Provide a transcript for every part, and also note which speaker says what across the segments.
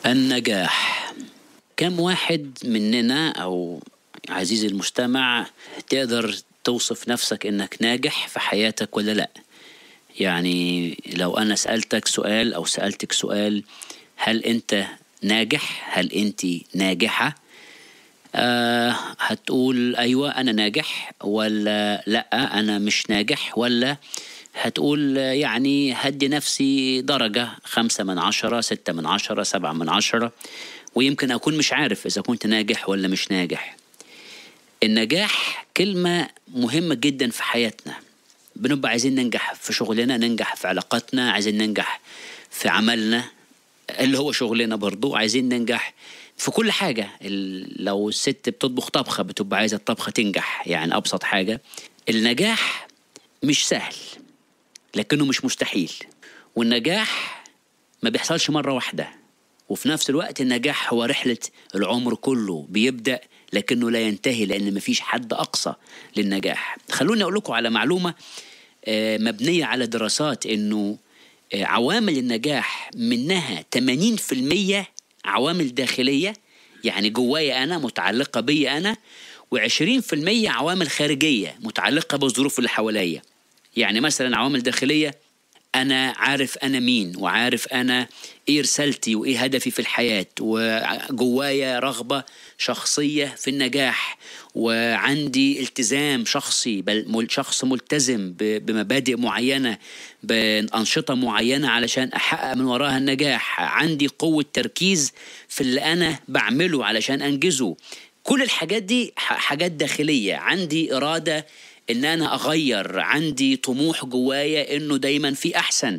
Speaker 1: النجاح. كم واحد مننا أو عزيزي المستمع تقدر توصف نفسك إنك ناجح في حياتك ولا لأ؟ يعني لو أنا سألتك سؤال أو سألتك سؤال، هل أنت ناجح؟ هل أنت ناجحة؟ هتقول أيوة أنا ناجح، ولا لأ أنا مش ناجح، ولا هتقول يعني هدي نفسي درجة 5/10 6/10 7/10، ويمكن أكون مش عارف إذا كنت ناجح ولا مش ناجح. النجاح كلمة مهمة جدا في حياتنا. بنبقى عايزين ننجح في شغلنا، ننجح في علاقاتنا، عايزين ننجح في عملنا اللي هو شغلنا، برضو عايزين ننجح في كل حاجة. لو الست بتطبخ طبخة بتبقى عايزة الطبخة تنجح، يعني أبسط حاجة. النجاح مش سهل لكنه مش مستحيل، والنجاح ما بيحصلش مرة واحدة، وفي نفس الوقت النجاح هو رحلة العمر كله، بيبدأ لكنه لا ينتهي، لأن مفيش حد أقصى للنجاح. خلوني أقول لكم على معلومة مبنية على دراسات، إنه عوامل النجاح منها 80% عوامل داخلية، يعني جوايا أنا متعلقة بي أنا، و20% عوامل خارجية متعلقة بالظروف اللي حواليا. يعني مثلا عوامل داخلية، أنا عارف أنا مين، وعارف أنا إيه رسالتي وإيه هدفي في الحياة، وجوايا رغبة شخصية في النجاح، وعندي التزام شخصي، بل شخص ملتزم بمبادئ معينة، بأنشطة معينة علشان أحقق من وراها النجاح. عندي قوة تركيز في اللي أنا بعمله علشان أنجزه. كل الحاجات دي حاجات داخلية. عندي إرادة إن أنا أغير، عندي طموح جوايا إنه دايما في أحسن.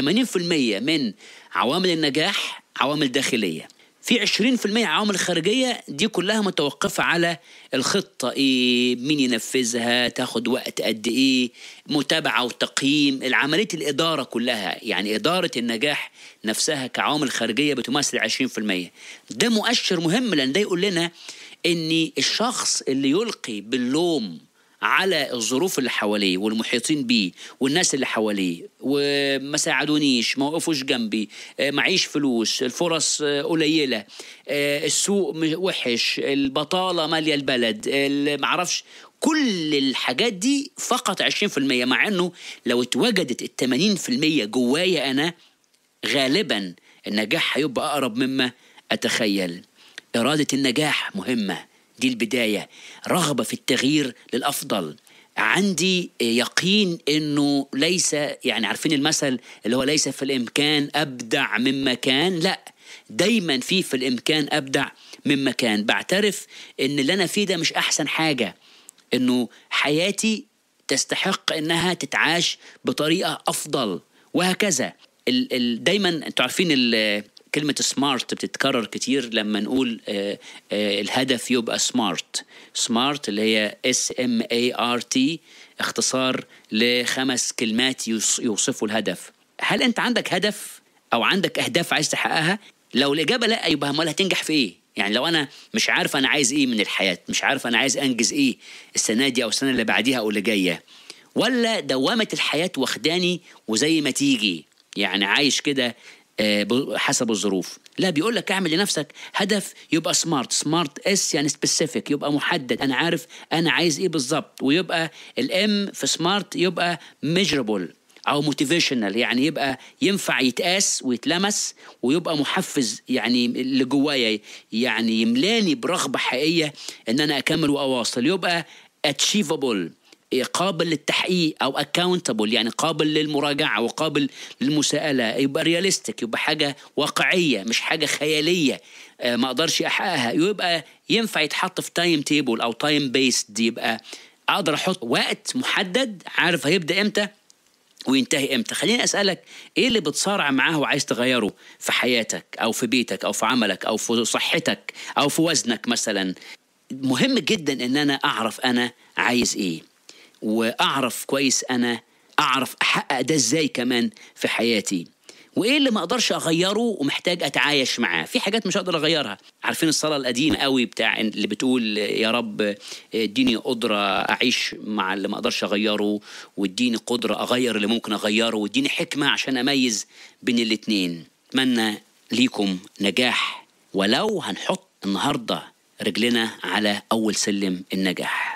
Speaker 1: 80% من عوامل النجاح عوامل داخلية. في 20% عوامل خارجية، دي كلها متوقفة على الخطة إيه، مين ينفذها، تاخد وقت قد إيه، متابعة وتقييم، العملية الإدارة كلها. يعني إدارة النجاح نفسها كعوامل خارجية بتمثل 20%. ده مؤشر مهم، لأن ده يقول لنا إن الشخص اللي يلقي باللوم على الظروف اللي حواليه والمحيطين بيه والناس اللي حواليه، وما ساعدونيش، ما وقفوش جنبي، معيش فلوس، الفرص قليلة، السوق وحش، البطالة مالية البلد، معرفش، كل الحاجات دي فقط 20%. مع انه لو اتوجدت 80% جوايا انا، غالبا النجاح هيبقى اقرب مما اتخيل. إرادة النجاح مهمة، دي البداية. رغبة في التغيير للأفضل. عندي يقين إنه ليس، يعني عارفين المثل اللي هو ليس في الإمكان أبدع مما كان، لا، دايما في الإمكان أبدع مما كان. بعترف إن اللي أنا فيه ده مش أحسن حاجة، إنه حياتي تستحق إنها تتعاش بطريقة أفضل، وهكذا. دايما أنتوا عارفين كلمة سمارت بتتكرر كتير لما نقول الهدف يبقى سمارت اللي هي SMART، اختصار ل5 كلمات يوصفوا الهدف. هل أنت عندك هدف أو عندك أهداف عايز تحققها؟ لو الإجابة لا، يبقى امال هتنجح في إيه؟ يعني لو أنا مش عارف أنا عايز إيه من الحياة، مش عارف أنا عايز أنجز إيه السنة دي أو السنة اللي بعديها أو اللي جاية، ولا دوامة الحياة واخداني وزي ما تيجي، يعني عايش كده حسب الظروف. لا، بيقول لك اعمل لنفسك هدف يبقى سمارت اس يعني سبيسيفيك، يبقى محدد، انا عارف انا عايز ايه بالظبط. ويبقى الام في سمارت يبقى ميجربل او موتيفيشنال، يعني يبقى ينفع يتقاس ويتلمس، ويبقى محفز يعني اللي جوايا، يعني يملاني برغبة حقيقية ان انا اكمل واواصل. يبقى achievable، قابل للتحقيق، أو accountable يعني قابل للمراجعة وقابل للمساءلة. يبقى realistic، يبقى حاجة واقعية مش حاجة خيالية ما أقدرش أحققها. يبقى ينفع يتحط في time table أو time based، يبقى أقدر أحط وقت محدد، عارف هيبدأ إمتى وينتهي إمتى. خليني أسألك، إيه اللي بتصارع معاه وعايز تغيره في حياتك أو في بيتك أو في عملك أو في صحتك أو في وزنك مثلا؟ مهم جدا إن أنا أعرف أنا عايز إيه، وأعرف كويس أنا أعرف أحقق ده إزاي كمان في حياتي، وإيه اللي ما أقدرش أغيره ومحتاج أتعايش معاه. في حاجات مش أقدر أغيرها. عارفين الصلاة القديمة قوي بتاع اللي بتقول يا رب اديني قدرة أعيش مع اللي ما أقدرش أغيره، واديني قدرة أغير اللي ممكن أغيره، واديني حكمة عشان أميز بين الاتنين. أتمنى ليكم نجاح ولو هنحط النهاردة رجلنا على أول سلم النجاح.